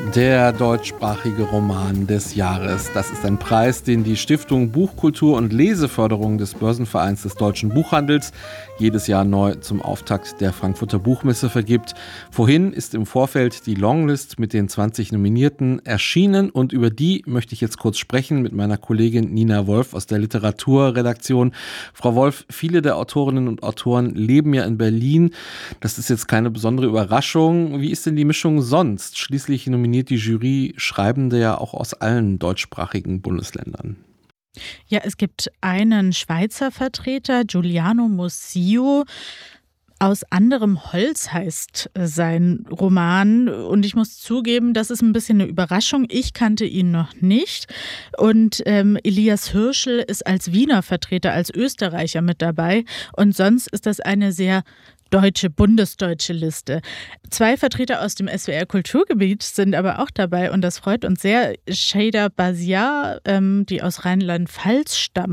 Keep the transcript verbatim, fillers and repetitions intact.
Der deutschsprachige Roman des Jahres. Das ist ein Preis, den die Stiftung Buchkultur und Leseförderung des Börsenvereins des deutschen Buchhandels jedes Jahr neu zum Auftakt der Frankfurter Buchmesse vergibt. Vorhin ist im Vorfeld die Longlist mit den zwanzig Nominierten erschienen und über die möchte ich jetzt kurz sprechen mit meiner Kollegin Nina Wolf aus der Literaturredaktion. Frau Wolf, viele der Autorinnen und Autoren leben ja in Berlin. Das ist jetzt keine besondere Überraschung. Wie ist denn die Mischung sonst? Schließlich nominiert die Jury Schreibende ja auch aus allen deutschsprachigen Bundesländern. Ja, es gibt einen Schweizer Vertreter, Giuliano Musio. Aus anderem Holz heißt sein Roman und ich muss zugeben, das ist ein bisschen eine Überraschung. Ich kannte ihn noch nicht und ähm, Elias Hirschl ist als Wiener Vertreter, als Österreicher mit dabei und sonst ist das eine sehr deutsche, bundesdeutsche Liste. Zwei Vertreter aus dem S W R Kulturgebiet sind aber auch dabei und das freut uns sehr. Şeyda Bazia, ähm, die aus Rheinland-Pfalz stammt,